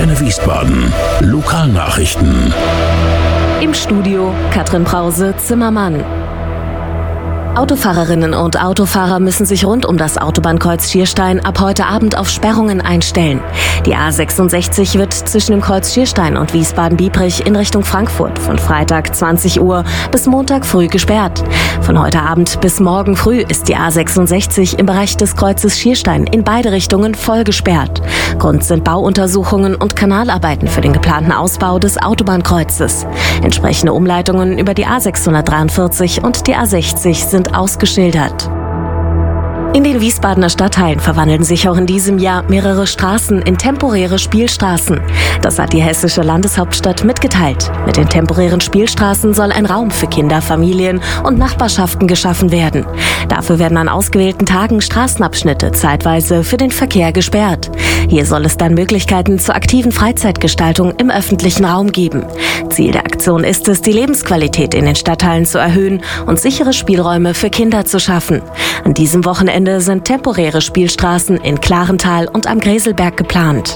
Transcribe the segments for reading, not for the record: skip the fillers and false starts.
Antenne Wiesbaden. Lokalnachrichten. Im Studio Katrin Brause-Zimmermann. Autofahrerinnen und Autofahrer müssen sich rund um das Autobahnkreuz Schierstein ab heute Abend auf Sperrungen einstellen. Die A66 wird zwischen dem Kreuz Schierstein und Wiesbaden-Biebrich in Richtung Frankfurt von Freitag 20 Uhr bis Montag früh gesperrt. Von heute Abend bis morgen früh ist die A66 im Bereich des Kreuzes Schierstein in beide Richtungen voll gesperrt. Grund sind Bauuntersuchungen und Kanalarbeiten für den geplanten Ausbau des Autobahnkreuzes. Entsprechende Umleitungen über die A643 und die A60 sind ausgeschildert. In den Wiesbadener Stadtteilen verwandeln sich auch in diesem Jahr mehrere Straßen in temporäre Spielstraßen. Das hat die hessische Landeshauptstadt mitgeteilt. Mit den temporären Spielstraßen soll ein Raum für Kinder, Familien und Nachbarschaften geschaffen werden. Dafür werden an ausgewählten Tagen Straßenabschnitte zeitweise für den Verkehr gesperrt. Hier soll es dann Möglichkeiten zur aktiven Freizeitgestaltung im öffentlichen Raum geben. Ziel der Aktion ist es, die Lebensqualität in den Stadtteilen zu erhöhen und sichere Spielräume für Kinder zu schaffen. An diesem Wochenende sind temporäre Spielstraßen in Klarental und am Greselberg geplant.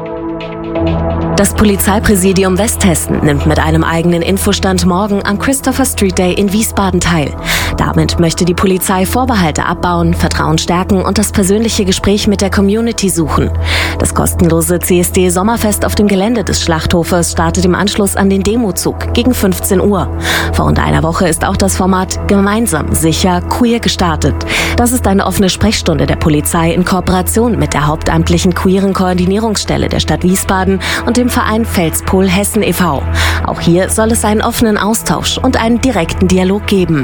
Das Polizeipräsidium Westhessen nimmt mit einem eigenen Infostand morgen am Christopher Street Day in Wiesbaden teil. Damit möchte die Polizei Vorbehalte abbauen, Vertrauen stärken und das persönliche Gespräch mit der Community suchen. Das kostenlose CSD-Sommerfest auf dem Gelände des Schlachthofes startet im Anschluss an den Demozug gegen 15 Uhr. Vor rund einer Woche ist auch das Format Gemeinsam, sicher, queer gestartet. Das ist eine offene Sprechstunde der Polizei in Kooperation mit der hauptamtlichen queeren Koordinierungsstelle der Stadt Wiesbaden und dem Verein Felspol Hessen e.V. Auch hier soll es einen offenen Austausch und einen direkten Dialog geben.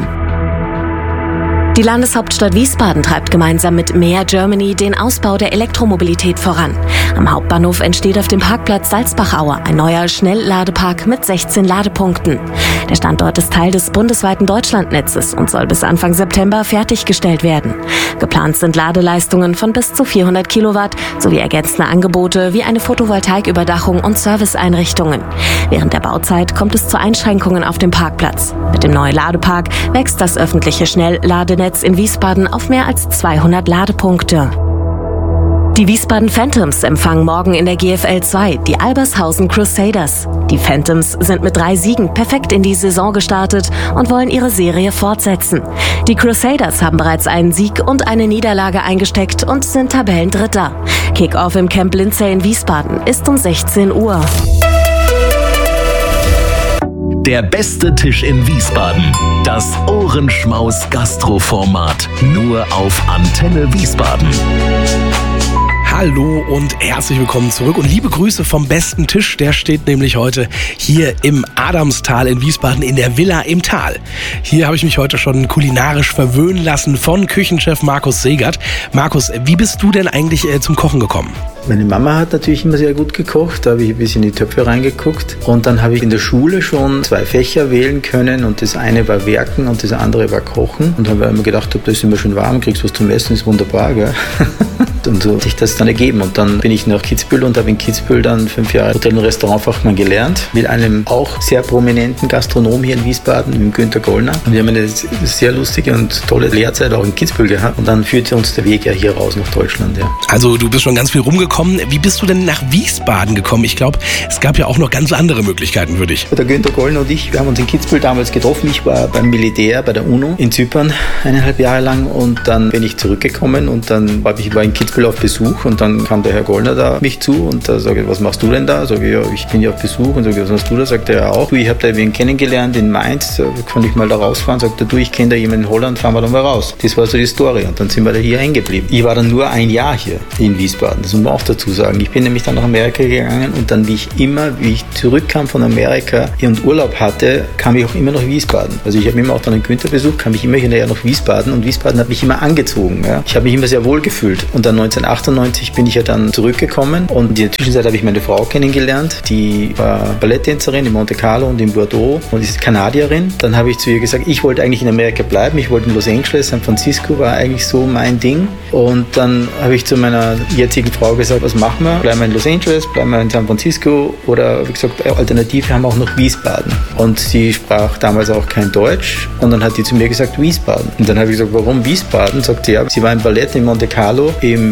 Die Landeshauptstadt Wiesbaden treibt gemeinsam mit Mehr Germany den Ausbau der Elektromobilität voran. Am Hauptbahnhof entsteht auf dem Parkplatz Salzbachaue ein neuer Schnellladepark mit 16 Ladepunkten. Der Standort ist Teil des bundesweiten Deutschlandnetzes und soll bis Anfang September fertiggestellt werden. Geplant sind Ladeleistungen von bis zu 400 Kilowatt sowie ergänzende Angebote wie eine Photovoltaiküberdachung und Serviceeinrichtungen. Während der Bauzeit kommt es zu Einschränkungen auf dem Parkplatz. Mit dem neuen Ladepark wächst das öffentliche Schnellladenetz in Wiesbaden auf mehr als 200 Ladepunkte. Die Wiesbaden Phantoms empfangen morgen in der GFL 2 die Albershausen Crusaders. Die Phantoms sind mit 3 Siegen perfekt in die Saison gestartet und wollen ihre Serie fortsetzen. Die Crusaders haben bereits einen Sieg und eine Niederlage eingesteckt und sind Tabellendritter. Kick-Off im Camp Lindsay in Wiesbaden ist um 16 Uhr. Der beste Tisch in Wiesbaden. Das Ohrenschmaus-Gastroformat. Nur auf Antenne Wiesbaden. Hallo und herzlich willkommen zurück und liebe Grüße vom besten Tisch. Der steht nämlich heute hier im Adamstal in Wiesbaden in der Villa im Tal. Hier habe ich mich heute schon kulinarisch verwöhnen lassen von Küchenchef Markus Segert. Markus, wie bist du denn eigentlich zum Kochen gekommen? Meine Mama hat natürlich immer sehr gut gekocht, da habe ich ein bisschen in die Töpfe reingeguckt und dann habe ich in der Schule schon 2 Fächer wählen können und das eine war Werken und das andere war Kochen und habe immer gedacht, das ist immer schön warm, kriegst was zum Essen, ist wunderbar, gell? Und so hat sich das dann ergeben und dann bin ich nach Kitzbühel und habe in Kitzbühel dann 5 Jahre Hotel- und Restaurantfachmann gelernt mit einem auch sehr prominenten Gastronom hier in Wiesbaden, mit dem Günther Gollner. Und wir haben eine sehr lustige und tolle Lehrzeit auch in Kitzbühel gehabt und dann führte uns der Weg ja hier raus nach Deutschland. Ja. Also du bist schon ganz viel rumgekommen. Wie bist du denn nach Wiesbaden gekommen? Ich glaube, es gab ja auch noch ganz andere Möglichkeiten für dich. Der Günther Gollner und ich, wir haben uns in Kitzbühel damals getroffen. Ich war beim Militär bei der UNO in Zypern 1,5 Jahre lang und dann bin ich zurückgekommen und dann war ich in Kitzbühel auf Besuch und dann kam der Herr Gollner da auf mich zu und da sage ich, was machst du denn da? Sage ich, ja, ich bin ja auf Besuch und sage, was machst du da? Sagt er ja auch. Ich habe da wen kennengelernt in Mainz, kann ich mal da rausfahren? Sagt er, ich kenne da jemanden in Holland, fahren wir da mal raus. Das war so die Story und dann sind wir da hier hängen geblieben. Ich war dann nur 1 Jahr hier in Wiesbaden, das muss man auch dazu sagen. Ich bin nämlich dann nach Amerika gegangen und dann, wie ich zurückkam von Amerika und Urlaub hatte, kam ich auch immer nach Wiesbaden. Also ich habe immer auch dann einen Günther besucht, kam ich immer hinterher nach Wiesbaden und Wiesbaden hat mich immer angezogen. Ja. Ich habe mich immer sehr wohl gefühlt und dann 1998 bin ich ja dann zurückgekommen und in der Zwischenzeit habe ich meine Frau kennengelernt, die war Balletttänzerin in Monte Carlo und in Bordeaux und ist Kanadierin. Dann habe ich zu ihr gesagt, ich wollte eigentlich in Amerika bleiben, ich wollte in Los Angeles, San Francisco war eigentlich so mein Ding und dann habe ich zu meiner jetzigen Frau gesagt, was machen wir? Bleiben wir in Los Angeles, bleiben wir in San Francisco oder wie gesagt, alternativ haben wir auch noch Wiesbaden. Und sie sprach damals auch kein Deutsch und dann hat die zu mir gesagt, Wiesbaden. Und dann habe ich gesagt, warum Wiesbaden? Sagt sie, ja, sie war im Ballett in Monte Carlo im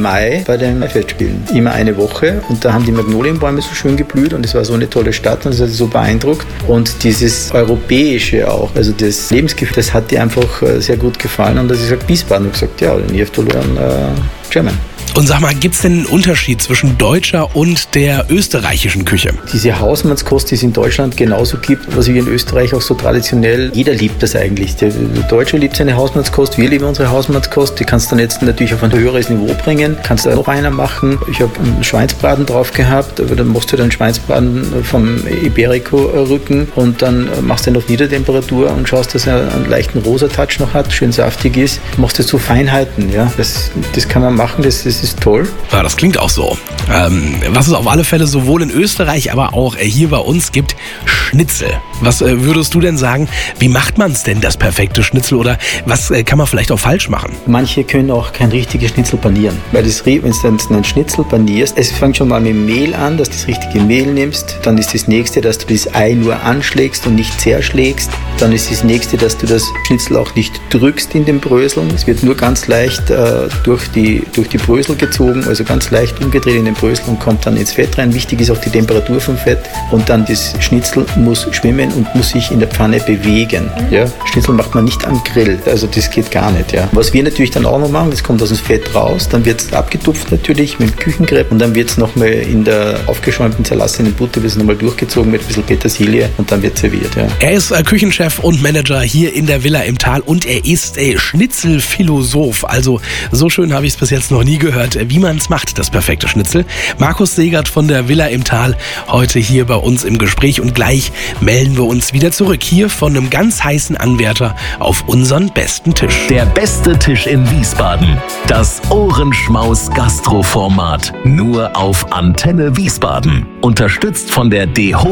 Mai bei den Maifestspielen. Immer eine Woche und da haben die Magnolienbäume so schön geblüht und es war so eine tolle Stadt und es hat sie so beeindruckt. Und dieses Europäische auch, also das Lebensgefühl, das hat dir einfach sehr gut gefallen und da habe ich gesagt, Wiesbaden. Und gesagt, ja, then you have to learn German. Und sag mal, gibt es denn einen Unterschied zwischen deutscher und der österreichischen Küche? Diese Hausmannskost, die es in Deutschland genauso gibt, was wir in Österreich auch so traditionell, jeder liebt das eigentlich. Der Deutsche liebt seine Hausmannskost, wir lieben unsere Hausmannskost. Die kannst du dann jetzt natürlich auf ein höheres Niveau bringen, kannst du noch einer machen. Ich habe einen Schweinsbraten drauf gehabt, aber dann machst du den Schweinsbraten vom Iberico-Rücken und dann machst du ihn auf Niedertemperatur und schaust, dass er einen leichten rosa Touch noch hat, schön saftig ist. Machst du so Feinheiten, ja. Das kann man machen, das ist toll. Ja, das klingt auch so. Was es auf alle Fälle sowohl in Österreich, aber auch hier bei uns gibt, Schnitzel. Was würdest du denn sagen, wie macht man es denn, das perfekte Schnitzel? Oder was kann man vielleicht auch falsch machen? Manche können auch kein richtiges Schnitzel panieren. Weil wenn du dann einen Schnitzel panierst, es fängt schon mal mit Mehl an, dass du das richtige Mehl nimmst. Dann ist das nächste, dass du das Ei nur anschlägst und nicht zerschlägst. Dann ist das nächste, dass du das Schnitzel auch nicht drückst in den Bröseln. Es wird nur ganz leicht durch die Brösel gezogen, also ganz leicht umgedreht in den Brösel und kommt dann ins Fett rein. Wichtig ist auch die Temperatur vom Fett und dann das Schnitzel muss schwimmen und muss sich in der Pfanne bewegen. Ja? Schnitzel macht man nicht am Grill, also das geht gar nicht. Ja? Was wir natürlich dann auch noch machen, das kommt aus dem Fett raus, dann wird es abgetupft natürlich mit dem Küchenkrepp und dann wird es nochmal in der aufgeschäumten, zerlassenen Butter wird es nochmal durchgezogen mit ein bisschen Petersilie und dann wird serviert. Ja? Er ist Küchenchef und Manager hier in der Villa im Tal und er ist Schnitzelphilosoph. Also so schön habe ich es bis jetzt noch nie gehört, wie man es macht, das perfekte Schnitzel. Markus Segert von der Villa im Tal, heute hier bei uns im Gespräch und gleich melden wir uns wieder zurück hier von einem ganz heißen Anwärter auf unseren besten Tisch. Der beste Tisch in Wiesbaden. Das Ohrenschmaus-Gastro-Format. Nur auf Antenne Wiesbaden. Unterstützt von der DEHOGA